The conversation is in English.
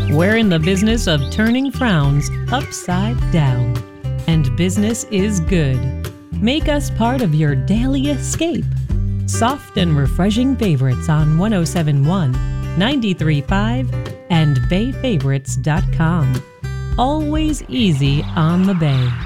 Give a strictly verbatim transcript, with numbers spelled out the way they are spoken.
We're in the business of turning frowns upside down, and business is good. Make us part of your daily escape. Soft and refreshing favorites on one oh seven point one, ninety-three point five, and bay favorites dot com. Always easy on the Bay.